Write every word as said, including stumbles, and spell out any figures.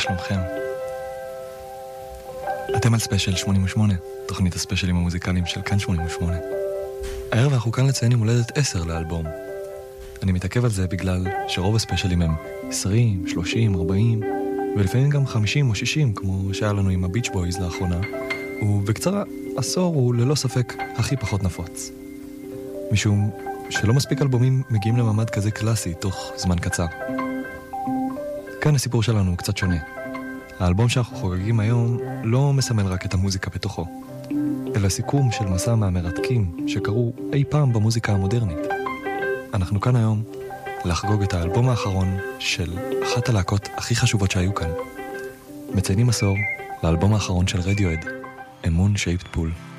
שלומכם? אתם על ספיישל שמונים ושמונה, תוכנית הספיישלים המוזיקליים של כאן שמונים ושמונה. הערב אנחנו כאן לציין עם הולדת עשר לאלבום. אני מתעכב על זה בגלל שרוב הספיישלים הם עשרים, שלושים, ארבעים, ולפעמים גם חמישים או שישים, כמו שהיה לנו עם הביץ' בויז לאחרונה, ובקצרה, עשור הוא ללא ספק הכי פחות נפוץ. משום שלא מספיק אלבומים מגיעים למעמד כזה קלאסי תוך זמן קצר. כאן הסיפור שלנו הוא קצת שונה. האלבום שאנחנו חוגגים היום לא מסמל רק את המוזיקה בתוכו, אלא סיכום של מסע מהמרתקים שקרו אי פעם במוזיקה המודרנית. אנחנו כאן היום לחגוג את האלבום האחרון של אחת הלהקות הכי חשובות שהיו כאן. מציינים עשור לאלבום האחרון של רדיואד, A Moon Shaped Pool.